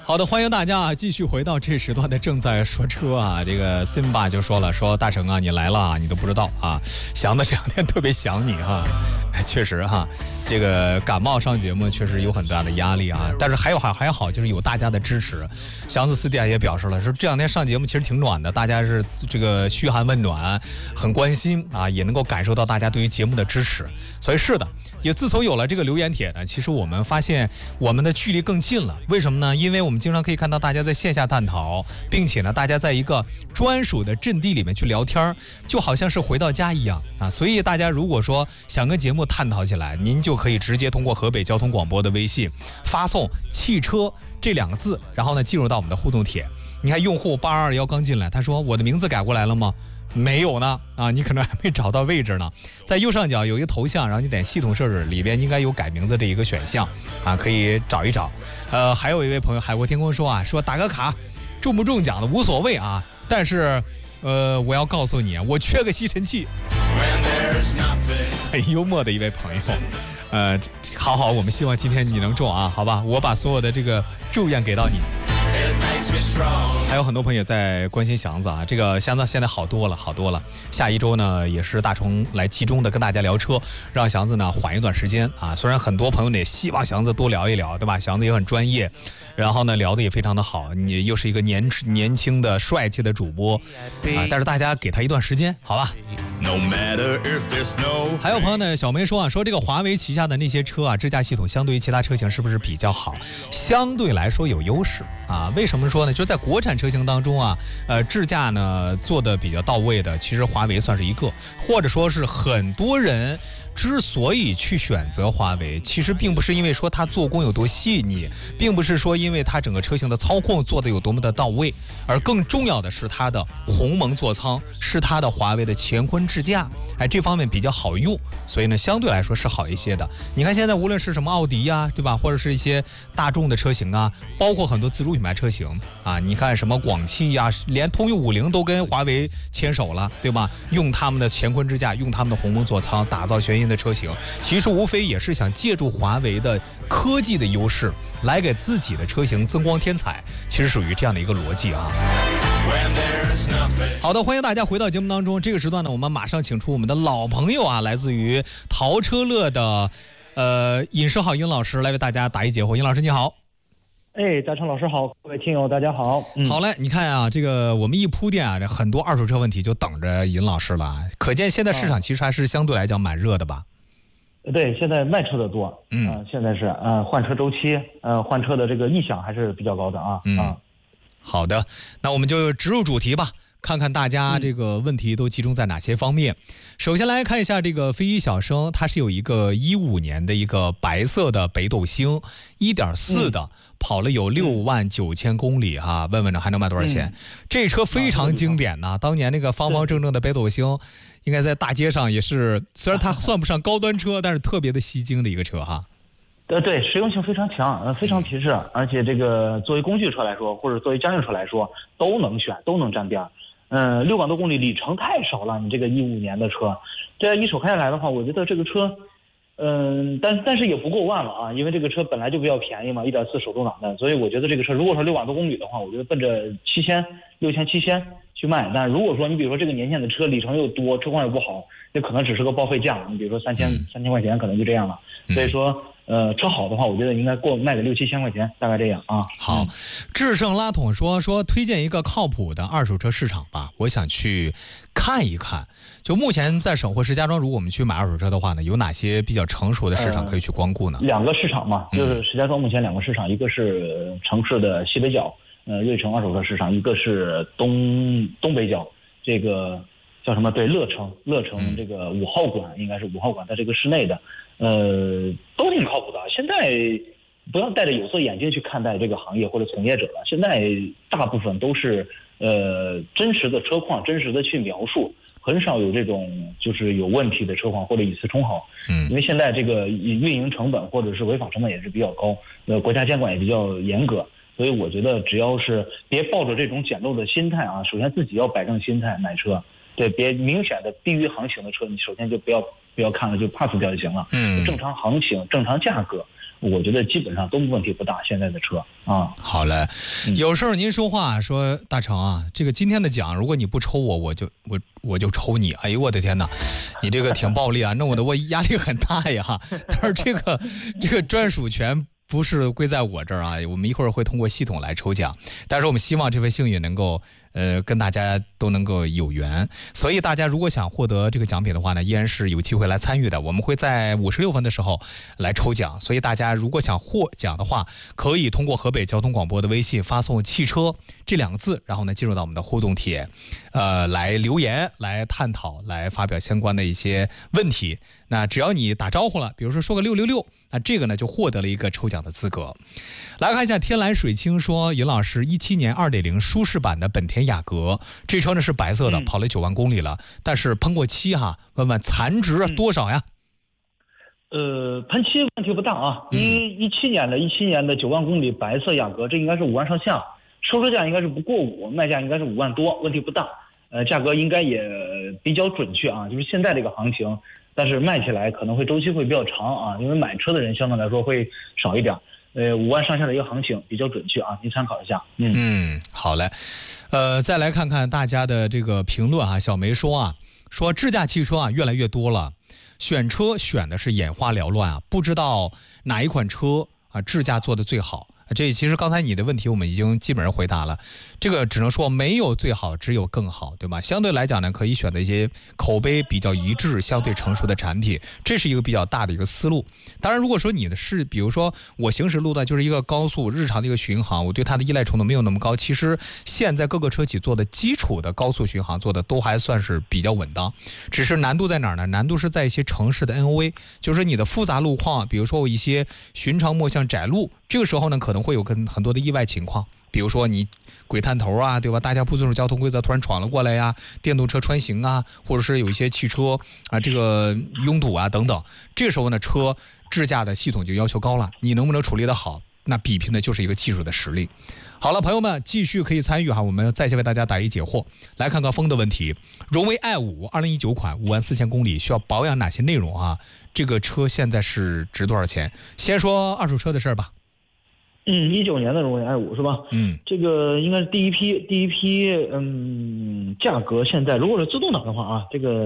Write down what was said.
好的，欢迎大家继续回到这时段的正在说车啊。这个 Simba 就说了，说大成啊，你来了啊，你都不知道啊，祥子这两天特别想你哈。确实哈，这个感冒上节目确实有很大的压力啊，但是还好，就是有大家的支持。祥子私底下也表示了，说这两天上节目其实挺暖的，大家是这个嘘寒问暖，很关心啊，也能够感受到大家对于节目的支持。所以是的，也自从有了这个留言帖呢，其实我们发现我们的距离更近了。为什么呢？因为我们经常可以看到大家在线下探讨，并且呢，大家在一个专属的阵地里面去聊天，就好像是回到家一样啊。所以大家如果说想跟节目探讨起来，您就可以直接通过河北交通广播的微信发送汽车这2个字，然后呢进入到我们的互动帖。你看用户8221刚进来，他说我的名字改过来了吗？没有呢啊，你可能还没找到位置呢。在右上角有一个头像，然后你点系统设置，里边应该有改名字这一个选项啊，可以找一找。还有一位朋友海阔天空说啊，说打个卡，中不中奖的无所谓啊，但是我要告诉你啊，我缺个吸尘器。很幽默的一位朋友。好，我们希望今天你能中啊，好吧？我把所有的这个祝愿给到你。还有很多朋友在关心祥子啊，这个祥子现在好多了。下一周呢，也是大成来集中的跟大家聊车，让祥子呢缓一段时间啊。虽然很多朋友呢也希望祥子多聊一聊，对吧？祥子也很专业，然后呢聊得也非常的好，你又是一个年轻的帅气的主播啊，但是大家给他一段时间，好吧？还有朋友呢，小梅说啊，说这个华为旗下的那些车啊，智驾系统相对于其他车型是不是比较好？相对来说有优势啊。为什么说呢？就在国产车型当中啊，智驾呢做的比较到位的，其实华为算是一个，或者说是很多人之所以去选择华为，其实并不是因为说它做工有多细腻，并不是说因为它整个车型的操控做得有多么的到位，而更重要的是它的鸿蒙座舱，是它的华为的乾坤智驾，这方面比较好用，所以呢相对来说是好一些的。你看现在无论是什么奥迪呀，对吧，或者是一些大众的车型啊，包括很多自主品牌车型啊，你看什么广汽呀，连通用50都跟华为牵手了，对吧？用他们的乾坤智驾，用他们的鸿蒙座舱，打造全新的车型，其实无非也是想借助华为的科技的优势来给自己的车型增光添彩，其实属于这样的一个逻辑啊。好的，欢迎大家回到节目当中。这个时段呢，我们马上请出我们的老朋友啊，来自于淘车乐的尹世浩尹老师来为大家答疑解惑。尹老师你好。 大成老师好，各位听友大家好。 好嘞，你看啊，这个我们一铺垫啊，这很多二手车问题就等着尹老师了。可见现在市场其实还是相对来讲蛮热的吧？ 对，现在卖车的多，现在是换车周期，换车的这个意向还是比较高的啊。 好的，那我们就直入主题吧。看看大家这个问题都集中在哪些方面。首先来看一下这个飞翼小生，它是有一个15年的一个白色的北斗星 1.4 的，跑了有69000公里哈，问问呢还能卖多少钱？这车非常经典呐，当年那个方方正正的北斗星应该在大街上也是，虽然它算不上高端车，但是特别的吸睛的一个车哈。 对，实用性非常强，非常皮实，而且这个作为工具车来说，或者作为家用车来说，都能选，都能沾边。6万多公里里程太少了，你这个15年的车，这样一手开下来的话，我觉得这个车，但是也不过万了啊，因为这个车本来就比较便宜嘛，1.4手动挡的，所以我觉得这个车如果说6万多公里的话，我觉得奔着6000、7000去卖。但如果说你比如说这个年限的车里程又多，车况又不好，那可能只是个报废价，你比如说3000块钱可能就这样了。所以说。车好的话，我觉得应该卖个6、7千块钱，大概这样啊。 好，智胜拉桶说推荐一个靠谱的二手车市场吧，我想去看一看。就目前在省会石家庄，如果我们去买二手车的话呢，有哪些比较成熟的市场可以去光顾呢 ？2个市场嘛，就是石家庄目前2个市场，一个是城市的西北角，瑞城二手车市场，一个是东北角，这个叫什么？对，乐城这个5号馆，应该是5号馆，在这个市内的。都挺靠谱的。现在不要戴着有色眼镜去看待这个行业或者从业者了，现在大部分都是真实的车况，真实的去描述，很少有这种就是有问题的车况或者以次充好。因为现在这个运营成本或者是违法成本也是比较高，国家监管也比较严格，所以我觉得只要是别抱着这种捡漏的心态啊，首先自己要摆正心态买车。对，别明显的低于行情的车，你首先就不要看了，就 pass 掉就行了。正常行情、正常价格， 我觉得基本上都问题不大。现在的车啊， 好嘞，有时候您说话说大成啊，这个今天的奖，如果你不抽我就抽你。哎呦我的天哪，你这个挺暴力啊，弄得我压力很大呀。但是这个专属权不是归在我这儿啊，我们一会儿会通过系统来抽奖，但是我们希望这份幸运能够跟大家都能够有缘，所以大家如果想获得这个奖品的话呢，依然是有机会来参与的。我们会在56分的时候来抽奖，所以大家如果想获奖的话，可以通过河北交通广播的微信发送汽车这2个字，然后呢进入到我们的互动帖，来留言，来探讨，来发表相关的一些问题。那只要你打招呼了，比如说说个666，那这个呢就获得了一个抽奖的资格。来看一下天蓝水清说，尹老师17年2.0舒适版的本田雅阁，这车呢是白色的，跑了9万公里了，但是喷过漆哈，问问残值多少呀？ 喷漆问题不大啊。17年的9万公里白色雅阁，这应该是5万上下，收车价应该是不过5，卖价应该是5万多，问题不大。价格应该也比较准确啊，就是现在这个行情，但是卖起来可能会周期会比较长啊，因为买车的人相对来说会少一点。5万上下的一个行情比较准确啊，您参考一下。 好嘞。再来看看大家的这个评论啊。小梅说智驾汽车啊越来越多了，选车选的是眼花缭乱啊，不知道哪一款车啊智驾做的最好。这其实刚才你的问题我们已经基本上回答了，这个只能说没有最好，只有更好，对吧？相对来讲呢，可以选择一些口碑比较一致、相对成熟的产品，这是一个比较大的一个思路。当然，如果说你的是，比如说我行驶路段就是一个高速日常的一个巡航，我对它的依赖程度没有那么高，其实现在各个车企做的基础的高速巡航做的都还算是比较稳当，只是难度在哪儿呢？难度是在一些城市的 NOA， 就是你的复杂路况，比如说一些寻常陌向窄路，这个时候呢可能会有很多的意外情况，比如说你鬼探头啊，对吧？大家不遵守交通规则突然闯了过来呀，电动车穿行啊，或者是有一些汽车啊这个拥堵啊等等，这个时候呢车智驾的系统就要求高了，你能不能处理得好，那比拼的就是一个技术的实力。好了，朋友们继续可以参与哈，我们再先为大家答疑解惑。来看看风的问题，荣威 i5 2019款5万4000公里需要保养哪些内容啊？这个车现在是值多少钱？先说二手车的事儿吧。 19年的荣威 i5 是吧？这个应该是第一批，价格现在如果是自动挡的话啊，这个